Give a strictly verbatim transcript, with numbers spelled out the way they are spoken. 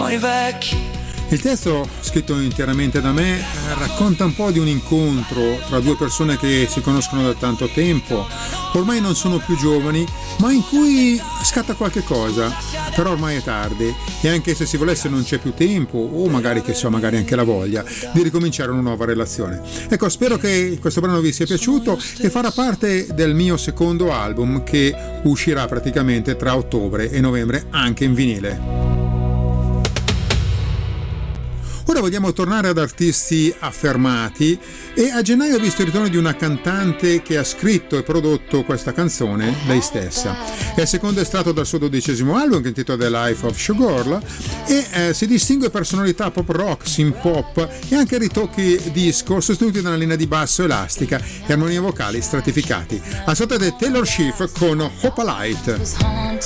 siamo i vecchi. Il testo, scritto interamente da me, racconta un po' di un incontro tra due persone che si conoscono da tanto tempo, ormai non sono più giovani, ma in cui scatta qualche cosa, però ormai è tardi e anche se si volesse non c'è più tempo o magari che so, magari anche la voglia di ricominciare una nuova relazione. Ecco, spero che questo brano vi sia piaciuto e farà parte del mio secondo album che uscirà praticamente tra ottobre e novembre anche in vinile. Ora vogliamo tornare ad artisti affermati e a gennaio ho visto il ritorno di una cantante che ha scritto e prodotto questa canzone lei stessa. È il secondo estratto dal suo dodicesimo album che intitola The Life of Showgirl e eh, si distingue per sonorità pop rock, synth pop e anche ritocchi disco sostenuti da una linea di basso elastica e armonie vocali stratificati. Ascoltate Taylor Swift con Hope a Light.